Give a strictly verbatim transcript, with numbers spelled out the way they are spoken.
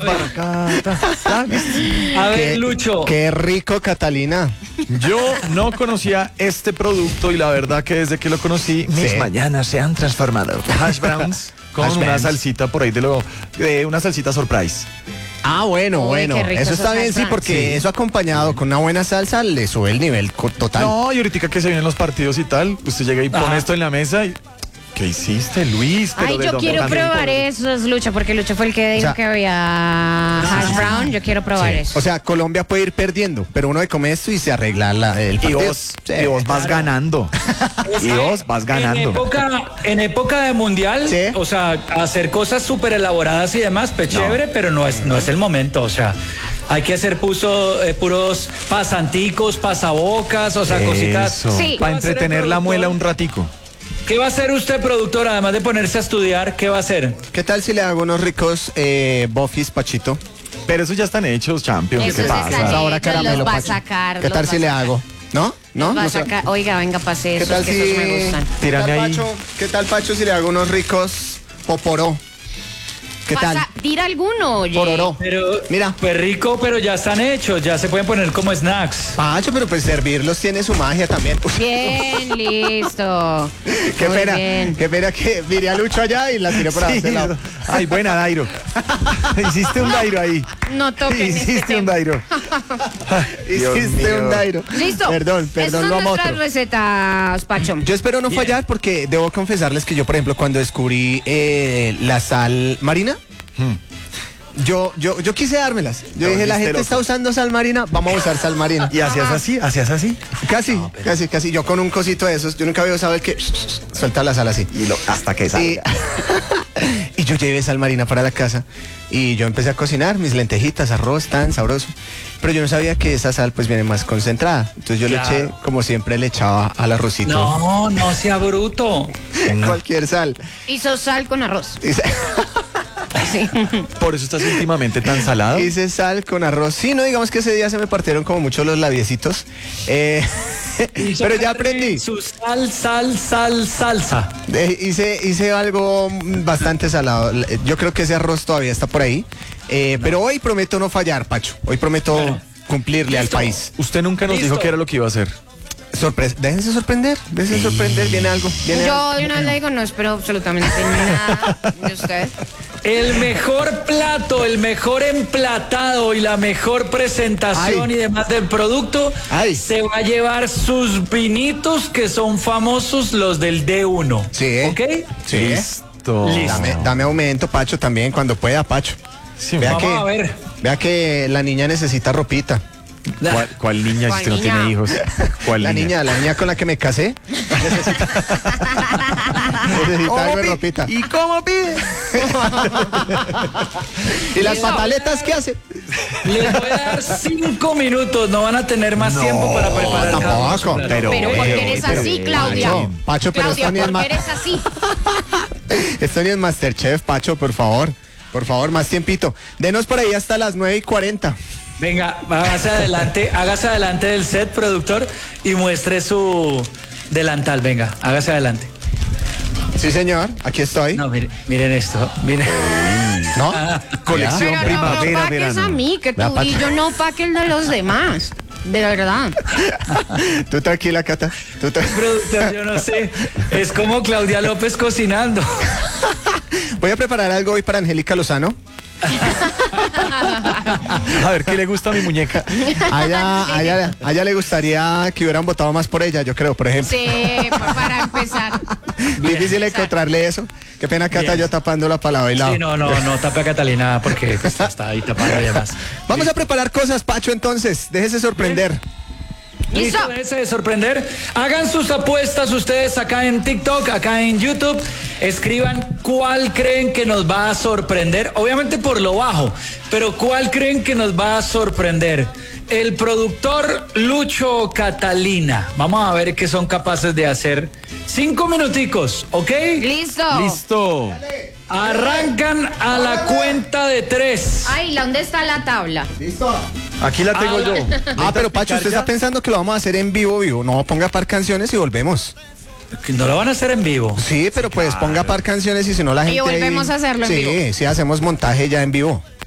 para Cata. A ver, Qué- Lucho. Qué rico, Catalina. Yo no conocía este producto y la verdad que desde que lo conocí, mis Sí. mañanas se han transformado. Hash browns con Hash una browns. salsita por ahí de lo, de una salsita surprise. Ah, bueno, Uy, bueno. qué rico Eso está esos bien, sí, hash porque browns. Sí. eso acompañado con una buena salsa le sube el nivel co- total. No, y ahorita que se vienen los partidos y tal, usted llega y pone Ajá. esto en la mesa y... ¿Qué hiciste, Luis? ¿Pero Ay, de yo dónde quiero también? probar esos, Lucho, porque Lucho fue el que dijo O sea, que había hash brown. Yo quiero probar Sí. eso. O sea, Colombia puede ir perdiendo, pero uno come esto y se arregla la- el Y partido. vos, Sí. y vos vas ganando. Y vos vas En ganando. época, en época de mundial, Sí. o sea, hacer cosas súper elaboradas y demás, pues chévere, pero no es, no es el momento, o sea, hay que hacer puso, eh, puros pasanticos, pasabocas, o sea, cositas. Eso, Sí. para entretener la muela un ratico. ¿Qué va a hacer usted, productor, además de ponerse a estudiar? ¿Qué va a hacer? ¿Qué tal si le hago unos ricos eh, bofis, Pachito? Pero esos ya están hechos, champion. ¿Qué Esos te pasa? están Ahora hechos, caramelo, los va a Pacho. sacar. ¿Qué los tal va si a le sacar. hago? ¿No? ¿No? Los va a ¿No se- sacar. Oiga, venga, pase ¿Qué esos, tal que si... esos me gustan. ¿Qué Tírame tal, ahí. Pacho? ¿Qué tal, Pacho, si le hago unos ricos poporó? ¿Qué tal? Pasa, tira alguno, oye. Pororó. Pero, Mira. pues rico, pero ya están hechos, ya se pueden poner como snacks. Pacho, pero pues servirlos tiene su magia también. Bien, listo. Qué Muy pena, bien. qué pena que miré a Lucho allá y la tiré por Sí. este lado. Ay, buena, Dairo. Hiciste un Dairo ahí. No toquen este Hiciste un tema. Dairo. Dios Hiciste mío. un Dairo. Listo. Perdón, perdón, Estas lo son amo nuestras otro. recetas, Pacho. Yo espero no fallar porque debo confesarles que yo, por ejemplo, cuando descubrí eh, la sal marina, yo, yo, yo quise dármelas. Yo Te dije, la volviste gente loco. está usando sal marina, vamos a usar sal marina. ¿Y hacías así? ¿Hacías así? Casi, casi, casi. Yo con un cosito de esos, yo nunca había usado el que suelta la sal así. Y lo, hasta que Y, salga. y yo llevé sal marina para la casa y yo empecé a cocinar mis lentejitas, arroz tan sabroso. Pero yo no sabía que esa sal pues viene más concentrada. Entonces yo Claro. le eché, como siempre le echaba al arrocito, No, no sea bruto. cualquier sal. Hizo sal con arroz. Hice, Sí. Por eso estás últimamente tan salado. hice sal con arroz. Sí, no, digamos que ese día se me partieron como mucho los labiecitos. Eh, Hizo pero ya carne, aprendí. Su sal, sal, sal, salsa. Eh, hice, hice algo bastante salado. Yo creo que ese arroz todavía está por ahí. Eh, Pero hoy prometo no fallar, Pacho. Hoy prometo Bueno. cumplirle al Listo. país. Usted nunca nos Listo. dijo qué era lo que iba a hacer. Sorpre déjense sorprender, déjense sorprender, viene algo. Viene Yo algo. de una vez le digo, no espero absolutamente nada de usted. El mejor plato, el mejor emplatado y la mejor presentación Ay. y demás del producto Ay. se va a llevar sus vinitos que son famosos, los del D uno. Sí. ¿Ok? Sí. Listo. Listo. Dame, dame aumento, Pacho, también cuando pueda, Pacho. Sí, Vea Vamos que, a ver. vea que la niña necesita ropita. ¿Cuál, cuál niña ¿Cuál si usted no niña? tiene hijos? ¿Cuál La niña, la niña con la que me casé. Necesita, necesita algo de ropita. ¿Y cómo pide? ¿Y las Listo. pataletas qué hace? Les voy a dar cinco minutos, no van a tener más No, tiempo para preparar cada uno tampoco, su plato. pero- Pero ¿por qué eres pero- así, Claudia? Pacho, Pacho, pero Claudia, esto ni es ¿por ma- qué eres así? Esto ni es Masterchef, Pacho, por favor. Por favor, más tiempito. Denos por ahí hasta las nueve y cuarenta. Venga, hágase adelante, hágase adelante del set, productor, y muestre su delantal. Venga, hágase adelante. Sí, señor, aquí estoy. No, miren, miren esto, miren. ¿No? Colección Pero no, no primavera, paques verano. a mí, que Vea, tú Pacho. y yo no paque el de los demás. De verdad. Tú tranquila, Cata. Tú tra- Productor, yo no sé, es como Claudia López cocinando. Voy a preparar algo hoy para Angélica Lozano. A ver, ¿qué le gusta a mi muñeca? A ella, a ella- a ella le gustaría que hubieran votado más por ella, yo creo, por ejemplo. Sí, pa- para empezar. Difícil encontrarle eso. Qué pena, Cata, Bien. yo tapándola para lado y lado. Sí, no, no, no tape a Catalina porque pues, está ahí tapando y demás. Vamos a preparar cosas, Pacho, entonces. Déjese sorprender. ¿Listo? Listo, déjense de sorprender. Hagan sus apuestas ustedes acá en TikTok, acá en YouTube. Escriban cuál creen que nos va a sorprender. Obviamente por lo bajo, pero cuál creen que nos va a sorprender. El productor Lucho o Catalina. Vamos a ver qué son capaces de hacer. Cinco minuticos, ¿ok? ¿Listo? Listo. Arrancan a la cuenta de tres. Ay, ¿dónde está la tabla? ¿Listo? Aquí la tengo Ah, yo. Ah, pero Pacho, usted ya? está pensando que lo vamos a hacer en vivo, vivo. No, ponga par canciones y volvemos. Que no lo van a hacer en vivo. Sí, pero pues ponga par canciones y si no la gente. volvemos ahí- a hacerlo en sí, vivo. Sí, hacemos montaje ya en vivo.